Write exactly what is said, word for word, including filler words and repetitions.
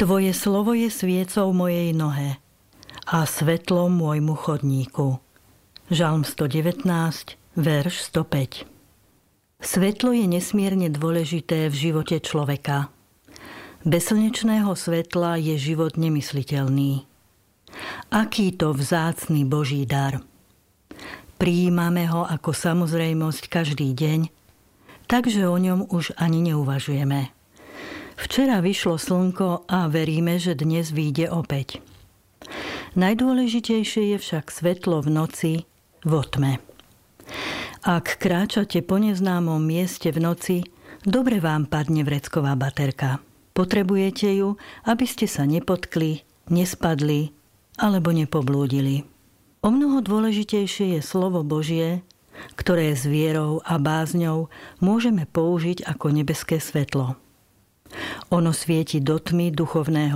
Tvoje slovo je sviecou mojej nohe a svetlom môjmu chodníku. Žalm stodevätnásť, verš stopäť. Svetlo je nesmierne dôležité v živote človeka. Bez slnečného svetla je život nemysliteľný. Aký to vzácny Boží dar. Prijímame ho ako samozrejmosť každý deň, takže o ňom už ani neuvažujeme. Včera vyšlo slnko a veríme, že dnes vyjde opäť. Najdôležitejšie je však svetlo v noci, vo tme. Ak kráčate po neznámom mieste v noci, dobre vám padne vrecková baterka. Potrebujete ju, aby ste sa nepotkli, nespadli alebo nepoblúdili. O mnoho dôležitejšie je slovo Božie, ktoré s vierou a bázňou môžeme použiť ako nebeské svetlo. Ono svieti do tmy duchovného